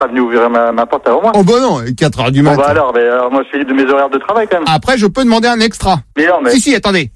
pas venu ouvrir ma porte avant moi. Oh bah non, 4h du matin. Bon bah alors, moi je fais de mes horaires de travail quand même. Après, je peux demander un extra. Mais non, mais... Si, attendez.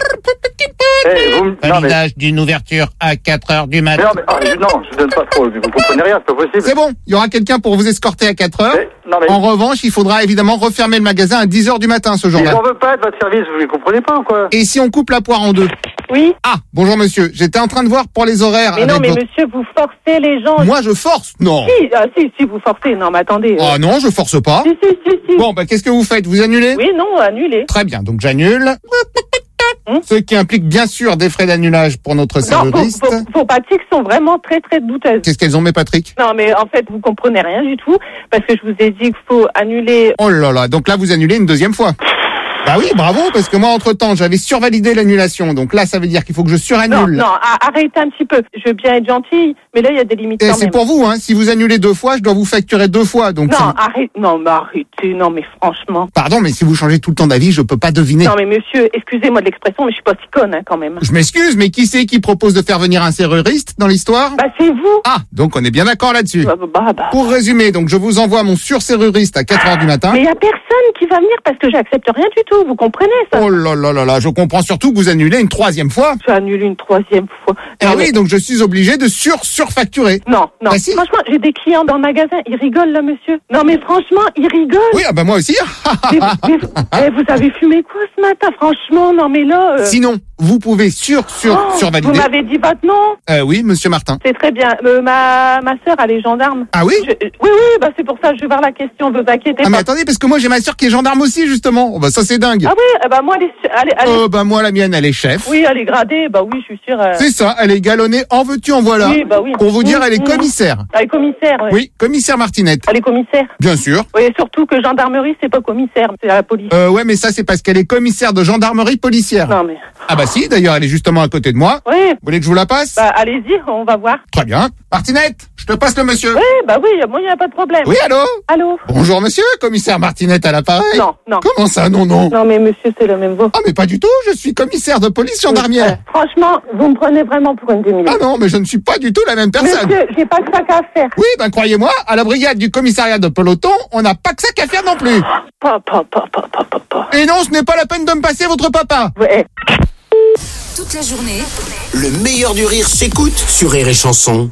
Validage d'une ouverture à 4h du matin. Non, je donne pas trop, vous comprenez rien, c'est pas possible. C'est bon, il y aura quelqu'un pour vous escorter à 4h. En revanche, il faudra évidemment refermer le magasin à 10h du matin ce jour-là. Mais j'en veux pas de votre service, vous les comprenez pas ou quoi? Et si on coupe la poire en deux? Oui. Ah, bonjour monsieur, j'étais en train de voir pour les horaires. Mais non, mais monsieur, vous forcez les gens. Moi, je force? Non. Si, vous forcez. Non, mais attendez. Oh non, je force pas. Si. Bon, bah qu'est-ce que vous faites? Vous annulez? Oui, non, annulez. Très bien, donc j'annule. Ce qui implique bien sûr des frais d'annulage pour notre serveuriste. Vos pratiques sont vraiment très très douteuses. Qu'est-ce qu'elles ont, mes Patrick? Non mais en fait vous comprenez rien du tout parce que je vous ai dit qu'il faut annuler. Oh là là, donc là vous annulez une deuxième fois. Bah oui, bravo, parce que moi, entre-temps, j'avais survalidé l'annulation. Donc là, ça veut dire qu'il faut que je surannule. Non, arrêtez un petit peu. Je veux bien être gentille, mais là, il y a des limites quand même. C'est pour vous, hein. Si vous annulez 2 fois, je dois vous facturer 2 fois. Donc non, arrêtez. Non, mais franchement. Pardon, mais si vous changez tout le temps d'avis, je peux pas deviner. Non, mais monsieur, excusez-moi de l'expression, mais je suis pas si conne, hein, quand même. Je m'excuse, mais qui c'est qui propose de faire venir un serruriste dans l'histoire? Bah, c'est vous. Ah, donc on est bien d'accord là-dessus. Pour résumer, donc je vous envoie mon surserruriste à 4h du matin. Mais il y a personne qui va venir parce que j'accepte rien du tout, vous comprenez ça? Oh là là là là, je comprends surtout que vous annulez une 3e fois. Je annule une 3e fois. Ah oui, donc je suis obligé de surfacturer. Non. Bah si. Franchement, j'ai des clients dans le magasin, ils rigolent là, monsieur. Non mais franchement, ils rigolent. Oui, ah bah moi aussi. Vous avez fumé quoi ce matin? Franchement, non mais là... Sinon, vous pouvez survalider. Vous m'avez dit votre nom? Oui, monsieur Martin. C'est très bien. Ma sœur, elle est gendarme. Ah oui? Oui, bah c'est pour ça que je vais voir la question, vous inquiétez pas. Ah mais attendez, parce que moi j'ai ma sœur qui est gendarme aussi, justement. Oh, bah ça c'est dingue. Ah oui, bah moi elle est... bah moi la mienne, elle est chef. Oui, elle est gradée, bah oui, je suis sûre. C'est ça, elle est galonnée, en veux-tu, en voilà. Oui, bah oui. Pour vous dire, elle est commissaire. Elle est commissaire, oui. Oui, commissaire Martinette. Elle est commissaire. Bien sûr. Oui, surtout que gendarmerie, c'est pas commissaire, c'est à la police. Ouais, mais ça c'est parce qu'elle est commissaire de gendarmerie policière. Non mais... Ah bah si, d'ailleurs, elle est justement à côté de moi. Oui. Vous voulez que je vous la passe? Bah allez-y, on va voir. Très bien. Martinette, je te passe le monsieur. Oui, bah oui, moi il n'y a pas de problème. Oui, allô? Allô? Bonjour monsieur, commissaire Martinette à l'appareil. Non. Comment ça, non? Non mais monsieur, c'est le même voix. Ah mais pas du tout, je suis commissaire de police gendarmière. Franchement, vous me prenez vraiment pour une demi-heure. Ah non, mais je ne suis pas du tout la même personne. Monsieur, j'ai pas que ça qu'à faire. Oui, ben croyez-moi, à la brigade du commissariat de peloton, on n'a pas que ça qu'à faire non plus. Papa. Et non, ce n'est pas la peine de me passer votre papa. Ouais. Toute la journée, le meilleur du rire s'écoute sur Rire et Chanson.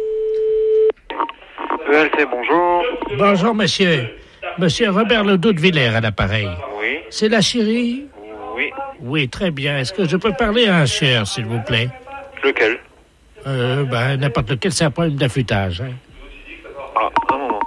ELC, bonjour. Bonjour, monsieur. Monsieur Robert Ledoux de Villers à l'appareil. Oui. C'est la chérie? Oui. Oui, très bien. Est-ce que je peux parler à un cher, s'il vous plaît? Lequel? N'importe lequel, c'est un problème d'affûtage. Hein. Ah, un moment.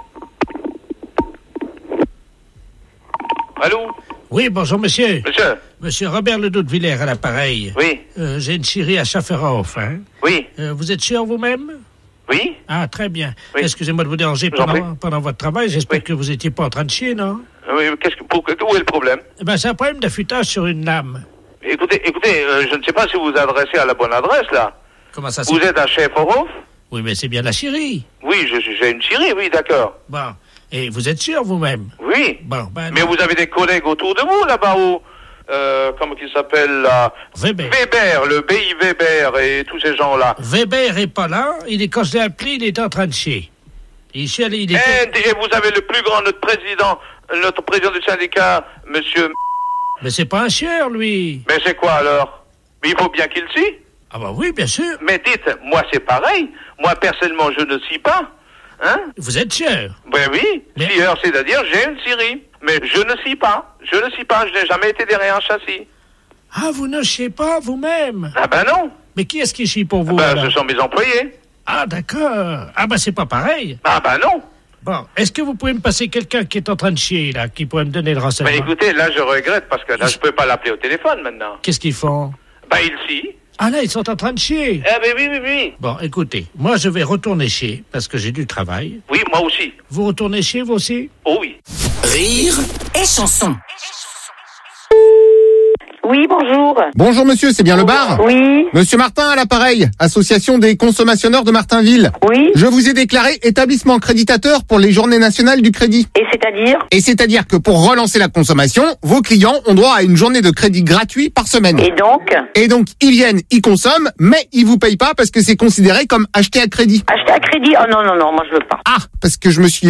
Allô? Oui, bonjour, monsieur. Monsieur? Monsieur Robert Ledoux de Villers à l'appareil. Oui. J'ai une chérie à Schafferhof, hein? Oui. Vous êtes sûr vous-même? Oui. Ah, très bien. Oui. Excusez-moi de vous déranger pendant votre travail. J'espère que vous n'étiez pas en train de chier, non? Oui, où est le problème? C'est un problème d'affûtage sur une lame. Écoutez, je ne sais pas si vous vous adressez à la bonne adresse, là. Comment ça se Vous êtes à Schafferhof? Oui, mais c'est bien la chérie. Oui, j'ai une chérie, oui, d'accord. Bon. Et vous êtes sûr vous-même? Oui. Bon, mais vous avez des collègues autour de vous, là-bas, comment qu'il s'appelle, là? Weber, le BI Weber et tous ces gens-là. Weber est pas là. Quand je l'ai appelé, il était en train de chier. Et vous avez le plus grand, notre président du syndicat, monsieur... Mais c'est pas un chieur, lui. Mais c'est quoi, alors? Mais il faut bien qu'il scie. Ah bah oui, bien sûr. Mais dites, moi c'est pareil. Moi, personnellement, je ne scie pas. Hein? Vous êtes chieur? Ben oui. Scieur, c'est-à-dire, j'ai une scierie. Mais je ne scie pas. Je n'ai jamais été derrière un châssis. Ah, vous ne sciez pas vous-même? Ah ben non. Mais qui est-ce qui chie pour vous? Ce sont mes employés. Ah, d'accord. Ah ben c'est pas pareil. Ah ben non. Bon, est-ce que vous pouvez me passer quelqu'un qui est en train de chier, là, qui pourrait me donner le renseignement? Ben écoutez, là, je regrette, parce que là, je peux pas l'appeler au téléphone, maintenant. Qu'est-ce qu'ils font? Ben, ils scient. Ah là, ils sont en train de chier. Ah ben oui. Bon, écoutez, moi, je vais retourner chier, parce que j'ai du travail. Oui, moi aussi. Vous retournez chier, vous aussi? Oh oui. Rire et Chanson. Oui, bonjour. Bonjour monsieur, c'est bien le bar? Oui. Monsieur Martin à l'appareil, association des consommateurs de Martinville. Oui. Je vous ai déclaré établissement créditateur pour les journées nationales du crédit. Et c'est-à-dire? Et c'est-à-dire que pour relancer la consommation, vos clients ont droit à une journée de crédit gratuit par semaine. Et donc, ils viennent, ils consomment, mais ils vous payent pas parce que c'est considéré comme acheté à crédit. Acheter à crédit? Oh non, moi je veux pas. Ah, parce que je me suis